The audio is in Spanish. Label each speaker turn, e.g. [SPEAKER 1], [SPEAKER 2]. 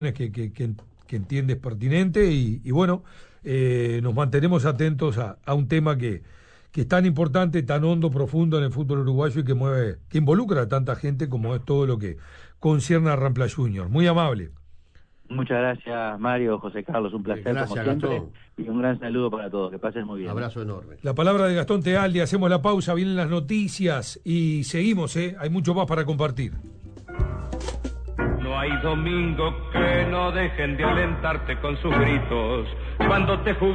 [SPEAKER 1] que entiendes pertinente y bueno, nos mantenemos atentos a un tema que es tan importante, tan hondo, profundo en el fútbol uruguayo y que involucra a tanta gente como es todo lo que concierne a Rampla Junior. Muy amable.
[SPEAKER 2] Muchas gracias, Mario, José Carlos, un placer
[SPEAKER 3] Gracias,
[SPEAKER 2] como siempre.
[SPEAKER 3] Gastón.
[SPEAKER 2] Y un gran saludo para todos, que pasen muy bien.
[SPEAKER 3] Abrazo enorme.
[SPEAKER 1] La palabra de Gastón Tealdi, hacemos la pausa, vienen las noticias y seguimos, hay mucho más para compartir.
[SPEAKER 4] No hay domingo que no dejen de alentarte con sus gritos. Cuando te